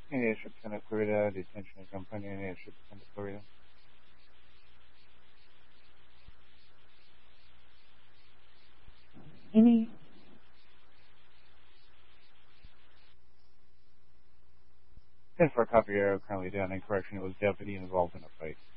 Airship Center, Florida, detention of company in Airship Center, Florida. Any 10 for a copy arrow, currently down in correction. It was deputy involved in a fight.